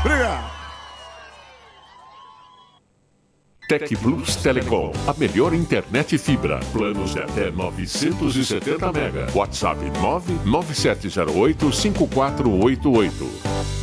Obrigado. Tec Plus Telecom, a melhor internet fibra. Planos de até 970 mega. WhatsApp 997085488.